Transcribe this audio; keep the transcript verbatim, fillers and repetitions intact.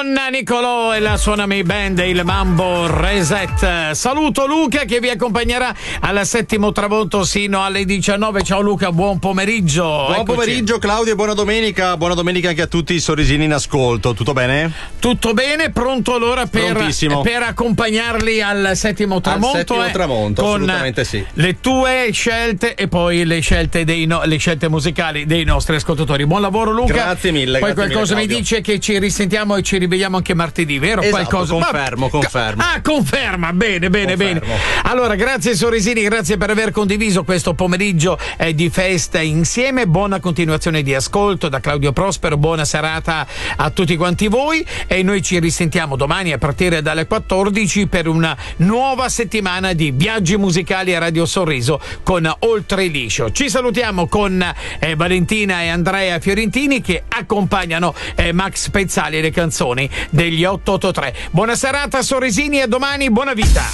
con Nicolò e la Suonami Band, il Mambo Reset. Saluto Luca che vi accompagnerà al settimo tramonto sino alle diciannove. Ciao Luca, buon pomeriggio. Buon Eccoci. pomeriggio Claudio e buona domenica. Buona domenica anche a tutti i sorrisini in ascolto. Tutto bene? Tutto bene, pronto allora per, per accompagnarli al settimo tramonto. Al settimo eh, tramonto, con assolutamente sì. Le tue scelte e poi le scelte dei no, le scelte musicali dei nostri ascoltatori. Buon lavoro Luca. Grazie mille. Poi grazie qualcosa mille, mi dice che ci risentiamo e ci rivediamo anche martedì, vero? Esatto, Qualcosa. confermo, Ma... confermo. Ah, conferma. Bene, bene, confermo. bene. Allora, grazie Sorrisini, grazie per aver condiviso questo pomeriggio eh, di festa insieme. Buona continuazione di ascolto da Claudio Prospero. Buona serata a tutti quanti voi e noi ci risentiamo domani a partire dalle quattordici per una nuova settimana di viaggi musicali a Radio Sorriso con Oltre il Liscio. Ci salutiamo con eh, Valentina e Andrea Fiorentini che accompagnano eh, Max Pezzali e le canzoni degli otto otto tre. Buona serata Sorrisini e domani buona vita.